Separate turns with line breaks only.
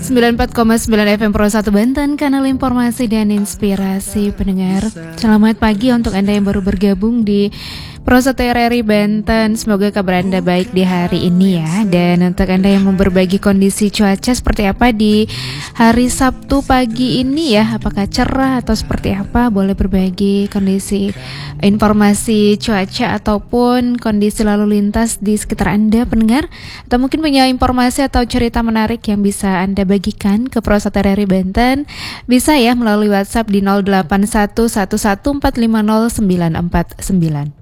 94,9 FM Pro 1 Banten, kanal informasi dan inspirasi pendengar. Selamat pagi untuk Anda yang baru bergabung di Pro 1 RRI Banten. Semoga kabar Anda baik di hari ini ya. Dan untuk Anda yang mau berbagi kondisi cuaca seperti apa di hari Sabtu pagi ini ya, apakah cerah atau seperti apa, boleh berbagi kondisi informasi cuaca ataupun kondisi lalu lintas di sekitar Anda pendengar. Atau mungkin punya informasi atau cerita menarik yang bisa Anda bagikan ke Pro 1 RRI Banten, bisa ya melalui WhatsApp di 08111450949.